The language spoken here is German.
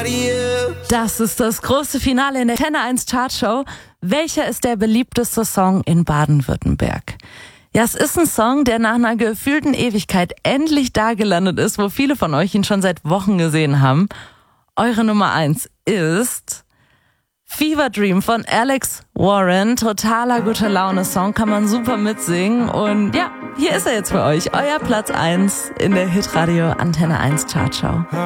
Das ist das große Finale in der Antenne 1 Chartshow. Welcher ist der beliebteste Song in Baden-Württemberg? Ja, es ist ein Song, der nach einer gefühlten Ewigkeit endlich da gelandet ist, wo viele von euch ihn schon seit Wochen gesehen haben. Eure Nummer 1 ist Fever Dream von Alex Warren. Totaler guter Laune-Song, kann man super mitsingen. Und ja, hier ist er jetzt für euch, euer Platz 1 in der Hitradio Antenne 1 Chartshow.